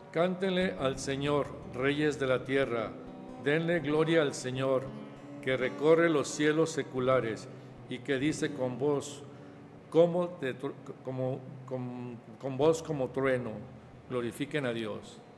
Cántenle al Señor, reyes de la tierra, denle gloria al Señor, que recorre los cielos seculares y que dice con voz como trueno, glorifiquen a Dios.